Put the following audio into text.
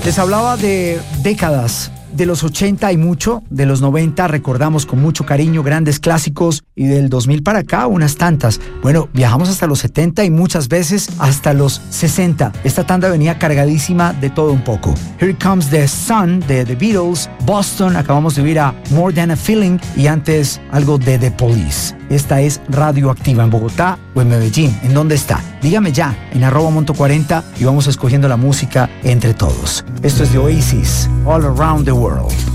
Les hablaba de décadas. De los 80 y mucho, de los 90 recordamos con mucho cariño grandes clásicos y del 2000 para acá unas tantas. Bueno, viajamos hasta los 70 y muchas veces hasta los 60. Esta tanda venía cargadísima de todo un poco. Here Comes the Sun de The Beatles, Boston, acabamos de oír a More Than a Feeling y antes algo de The Police. Esta es Radioactiva en Bogotá o en Medellín. ¿En dónde está? Dígame ya en @Monto40 y vamos escogiendo la música entre todos. Esto es de Oasis, All Around the World.